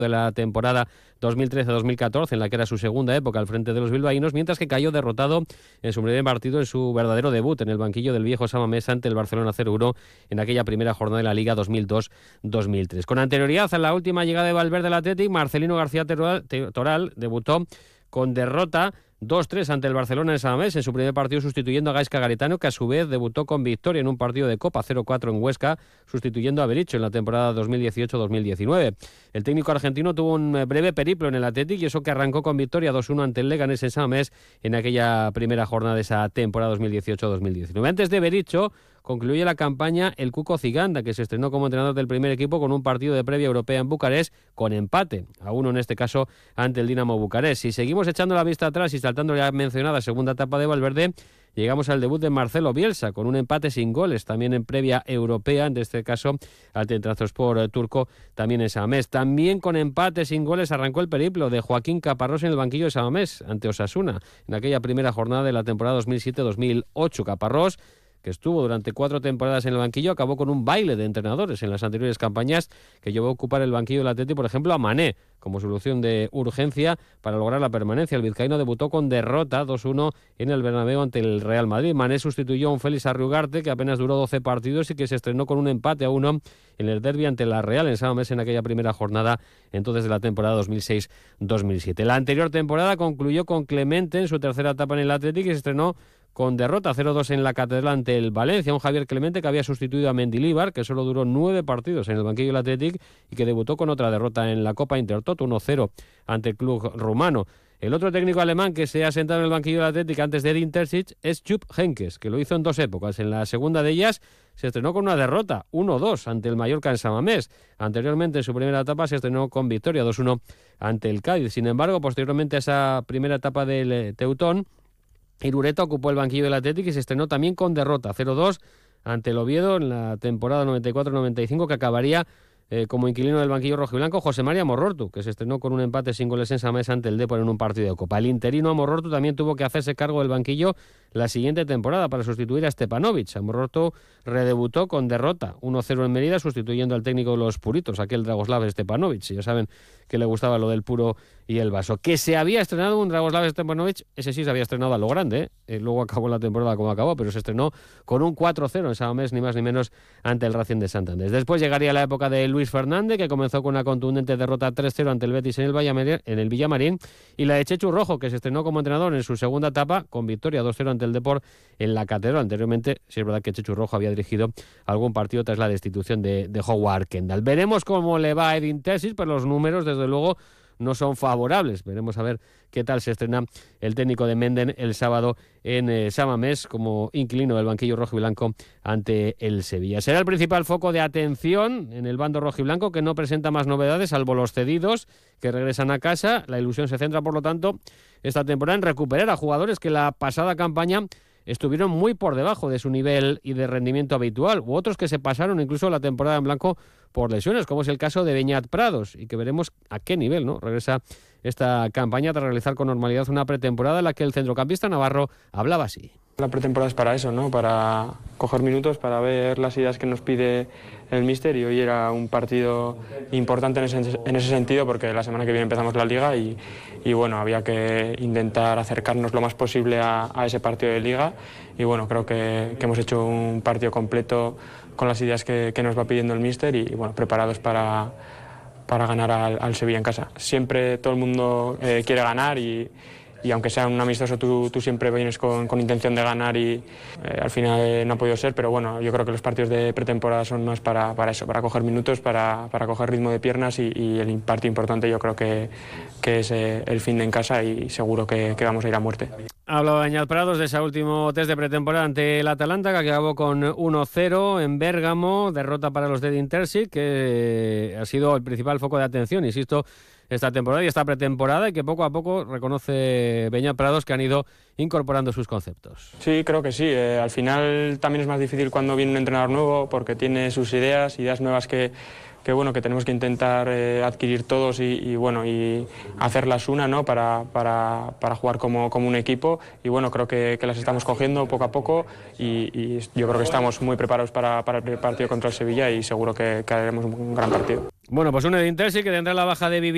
de la temporada 2013-2014, en la que era su segunda época al frente de los bilbaínos, mientras que cayó derrotado en su primer partido, en su verdadero debut en el banquillo del viejo San Mamés ante el Barcelona 0-1 en aquella primera jornada de la Liga 2002-2003. Con anterioridad a la última llegada de Valverde al Athletic, Marcelino García Toral debutó con derrota 2-3 ante el Barcelona en San Mamés en su primer partido, sustituyendo a Gaizka Garitano, que a su vez debutó con victoria en un partido de Copa 0-4 en Huesca, sustituyendo a Berizzo en la temporada 2018-2019. El técnico argentino tuvo un breve periplo en el Athletic, y eso que arrancó con victoria 2-1 ante el Leganés en San Mamés en aquella primera jornada de esa temporada 2018-2019. Antes de Berizzo concluye la campaña el Cuco Ciganda, que se estrenó como entrenador del primer equipo con un partido de previa europea en Bucarest, con empate, a 1 en este caso ante el Dinamo Bucarest. Si seguimos echando la vista atrás y saltando la mencionada segunda etapa de Valverde, llegamos al debut de Marcelo Bielsa, con un empate sin goles, también en previa europea, en este caso ante el Trabzonspor turco, también en San Mamés. También con empate sin goles arrancó el periplo de Joaquín Caparrós en el banquillo de San Mamés, ante Osasuna, en aquella primera jornada de la temporada 2007-2008. Caparrós, que estuvo durante 4 temporadas en el banquillo, acabó con un baile de entrenadores en las anteriores campañas, que llevó a ocupar el banquillo del Atleti, por ejemplo, a Mané, como solución de urgencia para lograr la permanencia. El vizcaíno debutó con derrota 2-1 en el Bernabéu ante el Real Madrid. Mané sustituyó a un Félix Arriugarte, que apenas duró 12 partidos y que se estrenó con un empate a 1 en el derbi ante la Real en San Mamés en aquella primera jornada, entonces, de la temporada 2006-2007. La anterior temporada concluyó con Clemente en su tercera etapa en el Atleti, que se estrenó con derrota 0-2 en la Catedral ante el Valencia, un Javier Clemente que había sustituido a Mendilibar, que solo duró 9 partidos en el banquillo del Athletic y que debutó con otra derrota en la Copa Intertoto, 1-0 ante el club rumano. El otro técnico alemán que se ha sentado en el banquillo del Athletic antes de Edin Terzic es Jupp Heynckes, que lo hizo en 2 épocas. En la segunda de ellas se estrenó con una derrota, 1-2 ante el Mallorca en San Mamés. Anteriormente, en su primera etapa, se estrenó con victoria 2-1 ante el Cádiz. Sin embargo, posteriormente a esa primera etapa del Teutón, Irureta ocupó el banquillo del Athletic y se estrenó también con derrota 0-2 ante el Oviedo en la temporada 94-95, que acabaría como inquilino del banquillo rojiblanco José María Morortu, que se estrenó con un empate sin goles en San Mamés ante el Depor en un partido de Copa. El interino Amorortu también tuvo que hacerse cargo del banquillo la siguiente temporada para sustituir a Stepanovic. Amorortu redebutó con derrota 1-0 en Mérida, sustituyendo al técnico de los puritos, aquel Dragoslav Stepanovic. Ya saben que le gustaba lo del puro y el vaso. Que se había estrenado un Dragoslav Stepanovic, ese sí se había estrenado a lo grande, luego acabó la temporada como acabó, pero se estrenó con un 4-0 en San Mamés, ni más ni menos, ante el Racing de Santander. Después llegaría la época de Luis Fernández, que comenzó con una contundente derrota 3-0 ante el Betis en el Villamarín, y la de Chechu Rojo, que se estrenó como entrenador en su segunda etapa con victoria 2-0 ante el Depor en la Catedral. Anteriormente, sí es verdad que Chechu Rojo había dirigido algún partido tras la destitución de Howard Kendall. Veremos cómo le va a Edin Terzic, pero los números, desde luego, no son favorables. Veremos a ver qué tal se estrena el técnico de Menden el sábado en San Mamés como inquilino del banquillo rojiblanco ante el Sevilla. Será el principal foco de atención en el bando rojiblanco, que no presenta más novedades salvo los cedidos que regresan a casa. La ilusión se centra, por lo tanto, esta temporada en recuperar a jugadores que la pasada campaña estuvieron muy por debajo de su nivel y de rendimiento habitual, u otros que se pasaron incluso la temporada en blanco por lesiones, como es el caso de Beñat Prados, y que veremos a qué nivel, ¿no?, regresa esta campaña tras realizar con normalidad una pretemporada en la que el centrocampista navarro hablaba así. La pretemporada es para eso, ¿no?, para coger minutos, para ver las ideas que nos pide el míster, y hoy era un partido importante en ese sentido, porque la semana que viene empezamos la Liga y bueno, había que intentar acercarnos lo más posible a ese partido de Liga, y bueno, creo que hemos hecho un partido completo con las ideas que nos va pidiendo el míster y bueno, preparados para ganar al Sevilla en casa. Siempre todo el mundo quiere ganar y aunque sea un amistoso, tú siempre vienes con intención de ganar y al final no ha podido ser, pero bueno, yo creo que los partidos de pretemporada son más para eso, para coger minutos, para coger ritmo de piernas y el partido importante yo creo que es el fin de en casa y seguro que vamos a ir a muerte. Hablaba Beñat Prados de ese último test de pretemporada ante el Atalanta, que acabó con 1-0 en Bérgamo, derrota para los de Edin Terzic, que ha sido el principal foco de atención, insisto, esta temporada y esta pretemporada, y que poco a poco reconoce Beñat Prados que han ido incorporando sus conceptos. Sí, creo que sí. Al final también es más difícil cuando viene un entrenador nuevo, porque tiene sus ideas nuevas que tenemos que intentar adquirir todos y hacerlas una, ¿no?, para jugar como un equipo, y bueno, creo que las estamos cogiendo poco a poco y yo creo que estamos muy preparados para el partido contra el Sevilla y seguro que haremos un gran partido. Bueno, pues un Edin Terzic que tendrá la baja de Vivi